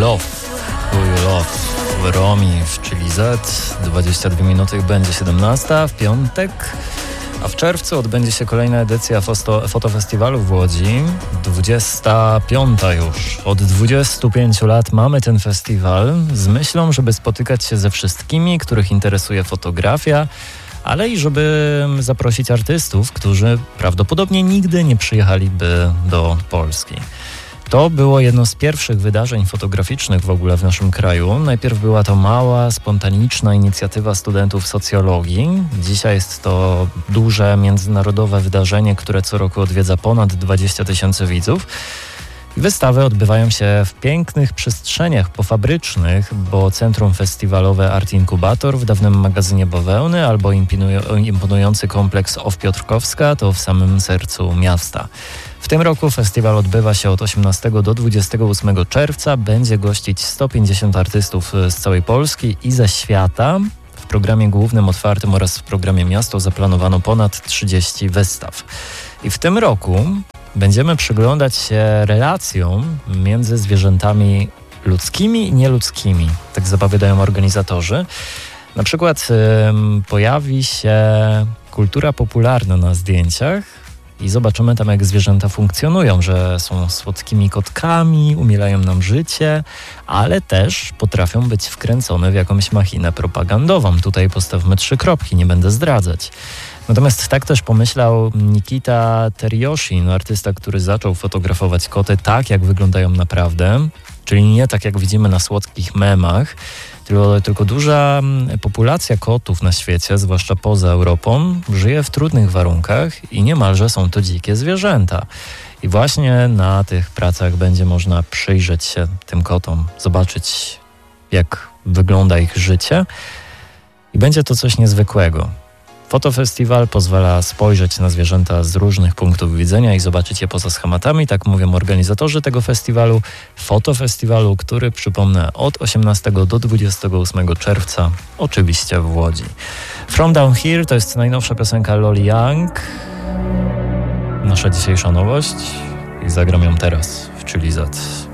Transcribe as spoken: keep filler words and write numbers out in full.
Love, Who You Love, Romi w Chili Z. dwadzieścia dwie minuty będzie siedemnasta w piątek, a w czerwcu odbędzie się kolejna edycja fosto, fotofestiwalu w Łodzi. dwudziesta piąta już. Od dwudziestu pięciu lat mamy ten festiwal z myślą, żeby spotykać się ze wszystkimi, których interesuje fotografia, ale i żeby zaprosić artystów, którzy prawdopodobnie nigdy nie przyjechaliby do Polski. To było jedno z pierwszych wydarzeń fotograficznych w ogóle w naszym kraju. Najpierw była to mała, spontaniczna inicjatywa studentów socjologii. Dzisiaj jest to duże, międzynarodowe wydarzenie, które co roku odwiedza ponad dwadzieścia tysięcy widzów. Wystawy odbywają się w pięknych przestrzeniach pofabrycznych, bo Centrum Festiwalowe Art Inkubator w dawnym magazynie Bawełny albo imponujący kompleks O F Piotrkowska to w samym sercu miasta. W tym roku festiwal odbywa się od osiemnastego do dwudziestego ósmego czerwca. Będzie gościć sto pięćdziesiąt artystów z całej Polski i ze świata. W programie głównym otwartym oraz w programie Miasto zaplanowano ponad trzydzieści wystaw. I w tym roku będziemy przyglądać się relacjom między zwierzętami ludzkimi i nieludzkimi. Tak zapowiadają organizatorzy. Na przykład ym, pojawi się kultura popularna na zdjęciach i zobaczymy tam, jak zwierzęta funkcjonują, że są słodkimi kotkami, umielają nam życie, ale też potrafią być wkręcone w jakąś machinę propagandową. Tutaj postawmy trzy kropki, nie będę zdradzać. Natomiast tak też pomyślał Nikita Teriosin, artysta, który zaczął fotografować koty tak, jak wyglądają naprawdę, czyli nie tak, jak widzimy na słodkich memach, tylko, tylko duża populacja kotów na świecie, zwłaszcza poza Europą, żyje w trudnych warunkach i niemalże są to dzikie zwierzęta. I właśnie na tych pracach będzie można przyjrzeć się tym kotom, zobaczyć, jak wygląda ich życie i będzie to coś niezwykłego. Fotofestiwal pozwala spojrzeć na zwierzęta z różnych punktów widzenia i zobaczyć je poza schematami, tak mówią organizatorzy tego festiwalu, fotofestiwalu, który, przypomnę, od osiemnastego do dwudziestego ósmego czerwca, oczywiście w Łodzi. From Down Here to jest najnowsza piosenka Loli Young, nasza dzisiejsza nowość i zagram ją teraz w Chili Z.